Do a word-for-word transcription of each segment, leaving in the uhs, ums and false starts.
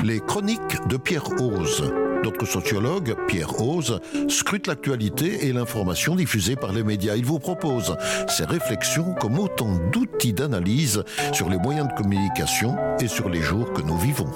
Les chroniques de Pierre Hoze. Notre sociologue, Pierre Hoze, scrute l'actualité et l'information diffusée par les médias. Il vous propose ses réflexions comme autant d'outils d'analyse sur les moyens de communication et sur les jours que nous vivons.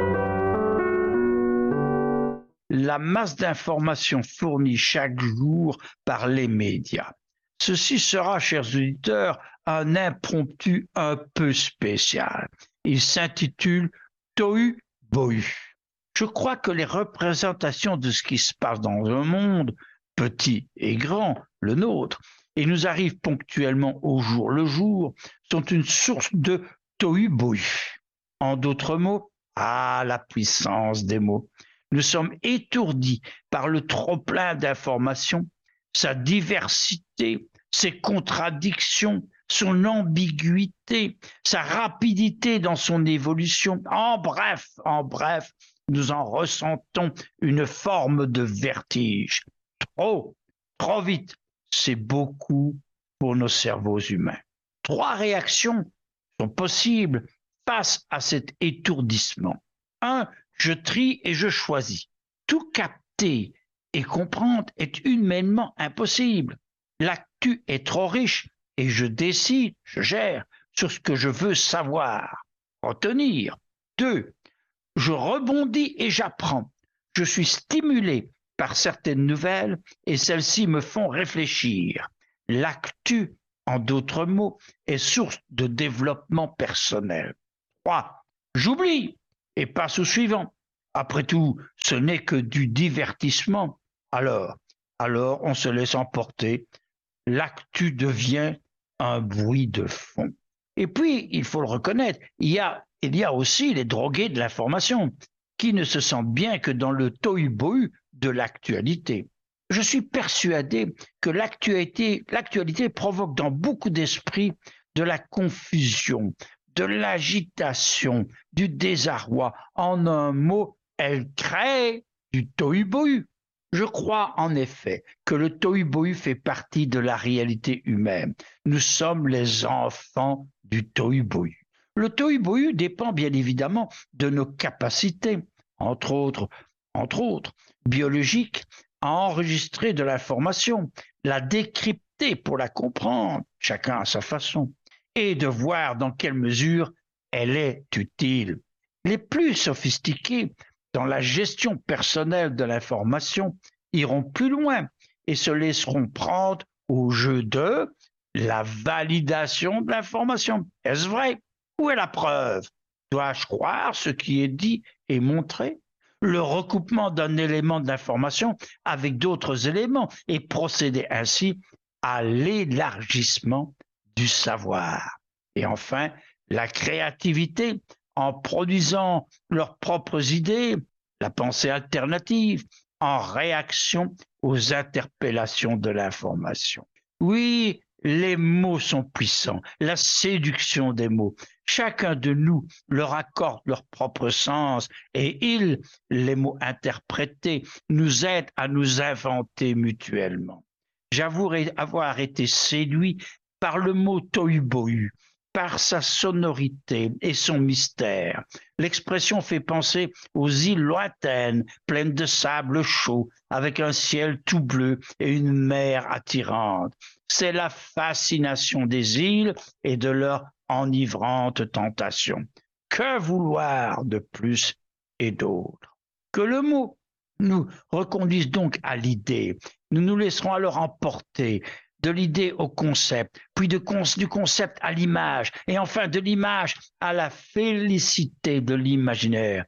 La masse d'informations fournie chaque jour par les médias. Ceci sera, chers auditeurs, un impromptu un peu spécial. Il s'intitule Tohu Bohu. Je crois que les représentations de ce qui se passe dans un monde, petit et grand, le nôtre, et nous arrivent ponctuellement au jour le jour, sont une source de Tohu Bohu. En d'autres mots, ah, la puissance des mots. Nous sommes étourdis par le trop-plein d'informations, sa diversité, ses contradictions, son ambiguïté, sa rapidité dans son évolution. En bref, en bref, nous en ressentons une forme de vertige. Trop, trop vite, c'est beaucoup pour nos cerveaux humains. Trois réactions sont possibles face à cet étourdissement. Un, je trie et je choisis. Tout capter et comprendre est humainement impossible. L'actu est trop riche et je décide, je gère sur ce que je veux savoir, retenir. Deux, je rebondis et j'apprends. Je suis stimulé par certaines nouvelles et celles-ci me font réfléchir. L'actu, en d'autres mots, est source de développement personnel. Trois, j'oublie et passe au suivant. Après tout, ce n'est que du divertissement. Alors, alors on se laisse emporter. L'actu devient un bruit de fond. Et puis, il faut le reconnaître, il y a, il y a aussi les drogués de l'information, qui ne se sentent bien que dans le tohu-bohu de l'actualité. Je suis persuadé que l'actualité, l'actualité provoque dans beaucoup d'esprits de la confusion, de l'agitation, du désarroi. En un mot, elle crée du tohu-bohu. Je crois en effet que le tohu-bohu fait partie de la réalité humaine. Nous sommes les enfants du tohu-bohu. Le tohu-bohu dépend bien évidemment de nos capacités, entre autres, entre autres, biologiques, à enregistrer de l'information, la décrypter pour la comprendre, chacun à sa façon, et de voir dans quelle mesure elle est utile. Les plus sophistiqués dans la gestion personnelle de l'information iront plus loin et se laisseront prendre au jeu de la validation de l'information. Est-ce vrai? Où est la preuve? Dois-je croire ce qui est dit et montré? Le recoupement d'un élément d'information avec d'autres éléments et procéder ainsi à l'élargissement du savoir. Et enfin, la créativité en produisant leurs propres idées, la pensée alternative, en réaction aux interpellations de l'information. Oui, les mots sont puissants, la séduction des mots. Chacun de nous leur accorde leur propre sens et ils, les mots interprétés, nous aident à nous inventer mutuellement. J'avouerai avoir été séduit par le mot tohu-bohu, par sa sonorité et son mystère. L'expression fait penser aux îles lointaines, pleines de sable chaud, avec un ciel tout bleu et une mer attirante. C'est la fascination des îles et de leur enivrante tentation. Que vouloir de plus et d'autre? Que le mot nous reconduise donc à l'idée. Nous nous laisserons alors emporter de l'idée au concept, puis de con- du concept à l'image, et enfin de l'image à la félicité de l'imaginaire.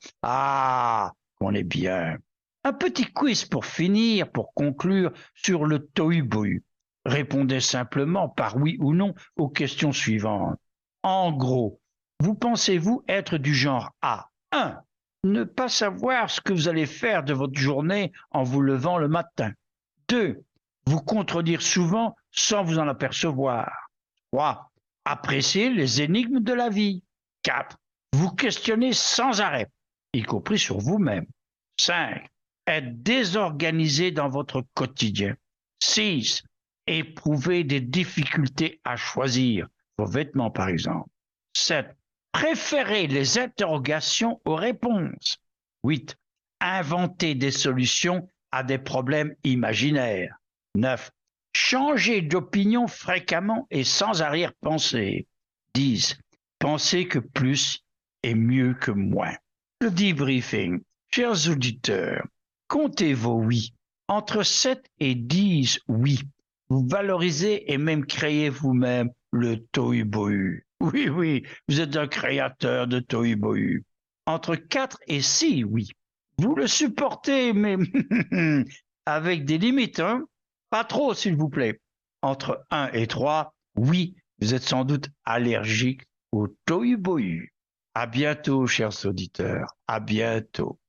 Ah, qu'on est bien. Un petit quiz pour finir, pour conclure sur le tohu-bohu. Répondez simplement par oui ou non aux questions suivantes. En gros, vous pensez-vous être du genre A? un. Ne pas savoir ce que vous allez faire de votre journée en vous levant le matin. deux. Vous contredire souvent sans vous en apercevoir. trois. Apprécier les énigmes de la vie. quatre. Vous questionner sans arrêt, y compris sur vous-même. cinq. Être désorganisé dans votre quotidien. six. Éprouver des difficultés à choisir vos vêtements, par exemple. sept. Préférer les interrogations aux réponses. huit. Inventer des solutions à des problèmes imaginaires. neuf. Changer d'opinion fréquemment et sans arrière-pensée. dix. Penser que plus est mieux que moins. Le debriefing. Chers auditeurs, comptez vos oui. Entre sept et dix oui. Vous valorisez et même créez vous-même le tohu-bohu. Oui, oui, vous êtes un créateur de tohu-bohu. Entre quatre et six oui. Vous le supportez, mais avec des limites, hein? Pas trop, s'il vous plaît. Entre un et trois, oui, vous êtes sans doute allergique au tohu-bohu. À bientôt, chers auditeurs. À bientôt.